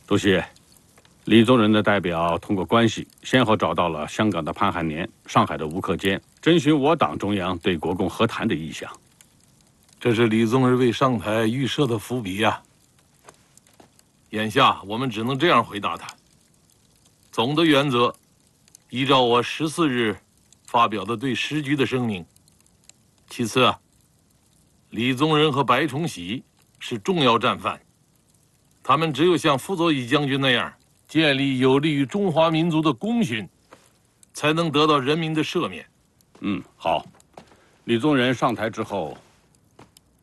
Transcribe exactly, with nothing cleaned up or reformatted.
主席，李宗仁的代表通过关系，先后找到了香港的潘汉年、上海的吴克坚，征询我党中央对国共和谈的意向。 这是李宗仁为上台预设的伏笔呀。眼下我们只能这样回答他：总的原则，依照我十四日发表的对时局的声明。其次啊，李宗仁和白崇禧是重要战犯，他们只有像傅作义将军那样建立有利于中华民族的功勋，才能得到人民的赦免。 嗯，好。李宗仁上台之后，